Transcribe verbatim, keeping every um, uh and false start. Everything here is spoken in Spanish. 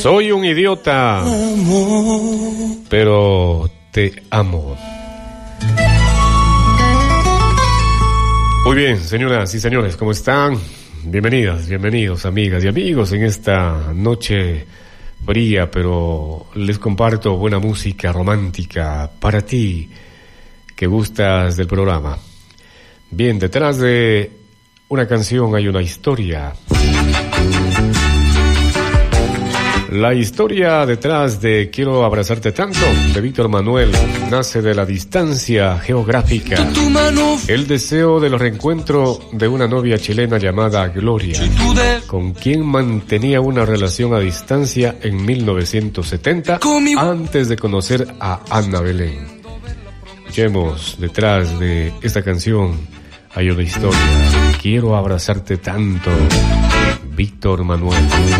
Soy un idiota, pero te amo. Muy bien, señoras y señores, ¿cómo están? Bienvenidas, bienvenidos, amigas y amigos, en esta noche fría, pero les comparto buena música romántica para ti que gustas del programa. Bien, detrás de una canción hay una historia. La historia detrás de Quiero abrazarte tanto, de Víctor Manuel, nace de la distancia geográfica, el deseo del reencuentro de una novia chilena llamada Gloria, con quien mantenía una relación a distancia en mil novecientos setenta, antes de conocer a Ana Belén. Escuchemos, detrás de esta canción hay una historia. Quiero abrazarte tanto, Víctor Manuel.